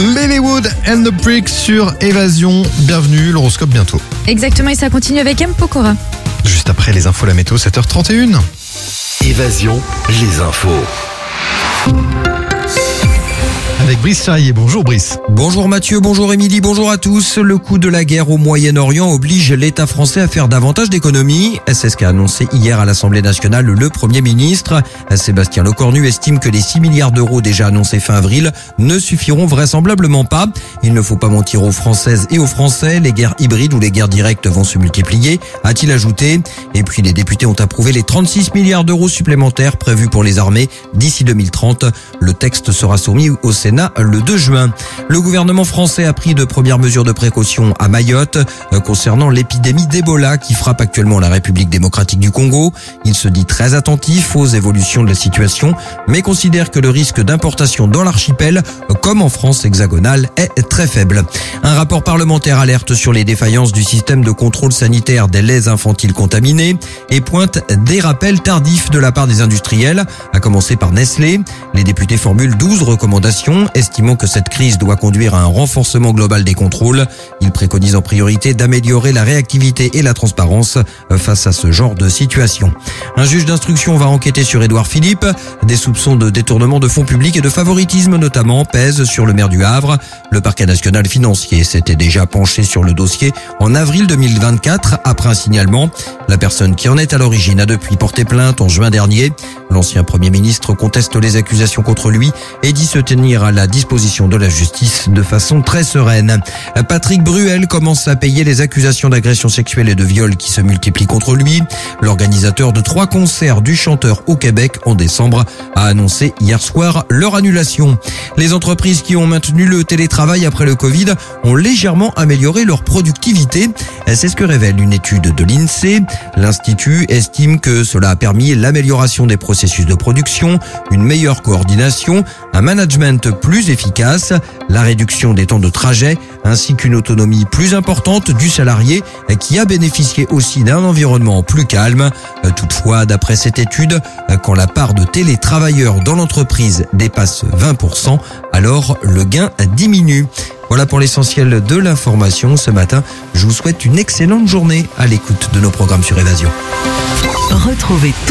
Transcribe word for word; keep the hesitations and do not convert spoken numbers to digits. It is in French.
Lilywood and the Brick sur Évasion. Bienvenue, l'horoscope bientôt. Exactement, et ça continue avec M. Pokora. Juste après les infos, la météo, sept heures trente et une. Évasion, les infos. Avec Brice Charrier. Bonjour Brice. Bonjour Mathieu, bonjour Émilie, bonjour à tous. Le coût de la guerre au Moyen-Orient oblige l'État français à faire davantage d'économies. C'est ce qu'a annoncé hier à l'Assemblée nationale le Premier ministre. Sébastien Lecornu estime que les six milliards d'euros déjà annoncés fin avril ne suffiront vraisemblablement pas. Il ne faut pas mentir aux Françaises et aux Français. Les guerres hybrides ou les guerres directes vont se multiplier, a-t-il ajouté. Et puis les députés ont approuvé les trente-six milliards d'euros supplémentaires prévus pour les armées d'ici deux mille trente. Le texte sera soumis au Sénat le deux juin. Le gouvernement français a pris de premières mesures de précaution à Mayotte euh, concernant l'épidémie d'Ebola qui frappe actuellement la République démocratique du Congo. Il se dit très attentif aux évolutions de la situation, mais considère que le risque d'importation dans l'archipel, euh, comme en France hexagonale, est très faible. Un rapport parlementaire alerte sur les défaillances du système de contrôle sanitaire des laits infantiles contaminés et pointe des rappels tardifs de la part des industriels, à commencer par Nestlé. Les députés formulent douze recommandations, estimant que cette crise doit conduire à un renforcement global des contrôles. Il préconise en priorité d'améliorer la réactivité et la transparence face à ce genre de situation. Un juge d'instruction va enquêter sur Édouard Philippe. Des soupçons de détournement de fonds publics et de favoritisme notamment pèsent sur le maire du Havre. Le parquet national financier s'était déjà penché sur le dossier en avril deux mille vingt-quatre après un signalement. La personne qui en est à l'origine a depuis porté plainte en juin dernier. L'ancien Premier ministre conteste les accusations contre lui et dit se tenir à la disposition de la justice de façon très sereine. Patrick Bruel commence à payer les accusations d'agression sexuelle et de viol qui se multiplient contre lui. L'organisateur de trois concerts du chanteur au Québec en décembre a annoncé hier soir leur annulation. Les entreprises qui ont maintenu le télétravail après le Covid ont légèrement amélioré leur productivité. C'est ce que révèle une étude de l'INSEE. L'Institut estime que cela a permis l'amélioration des processus de production, une meilleure coordination, un management plus efficace, la réduction des temps de trajet, ainsi qu'une autonomie plus importante du salarié qui a bénéficié aussi d'un environnement plus calme. Toutefois, d'après cette étude, quand la part de télétravailleurs dans l'entreprise dépasse vingt pour cent, alors le gain diminue. Voilà pour l'essentiel de l'information ce matin. Je vous souhaite une excellente journée à l'écoute de nos programmes sur Évasion. Retrouvez